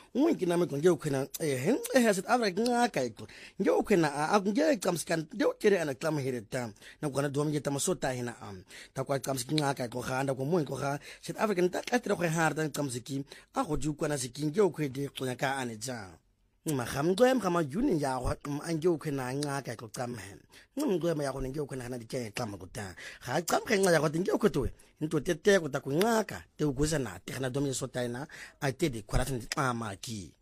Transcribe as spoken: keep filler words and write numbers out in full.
unki na meko nge ukhena eh eh South Africa ngaka iko nge ukhena a nge qamskan nge ukere ana klama hereta na kwana dom nge tamasota hina am ta kwa qamski ngaka ko khanda ko mo ko ga South Africa nta tlatra go harda qamsiki a go ju kwana sikinge ukhede xonya ka ane ja magamqwem gama juni ya go anje ukhena ngaka ko qamhen ngumqwem ya go nge ukhena na dike qama kuta ga qamkhe nqa ya go nge ukhotwe into tete ko ta ku ngaka te uguza na te kana dom yesota ina a te de kwaratni qama ki